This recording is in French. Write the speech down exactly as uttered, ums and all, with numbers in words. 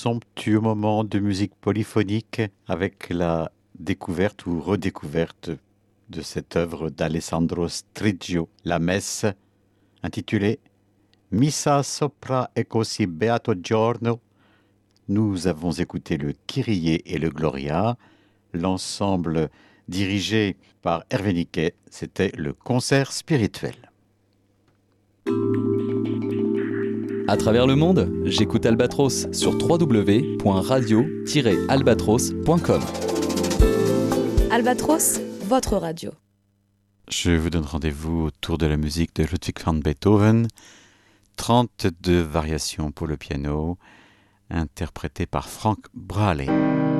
somptueux moment de musique polyphonique avec la découverte ou redécouverte de cette œuvre d'Alessandro Striggio, la messe, intitulée Missa sopra e così beato giorno. Nous avons écouté le Kyrie et le Gloria, l'ensemble dirigé par Hervé Niquet, c'était le concert spirituel. À travers le monde, j'écoute Albatros sur w w w point radio tiret albatros point com. Albatros, votre radio. Je vous donne rendez-vous autour de la musique de Ludwig van Beethoven. trente-deux variations pour le piano, interprétées par Frank Braley.